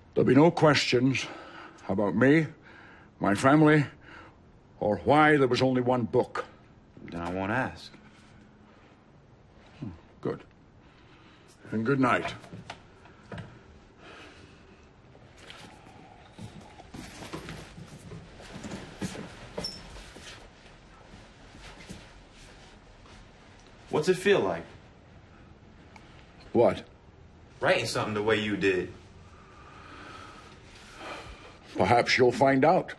There'll be no questions about me, my family, or why there was only one book. Then I won't ask. Good. And good night. What's it feel like? What? Writing something the way you did. Perhaps you'll find out.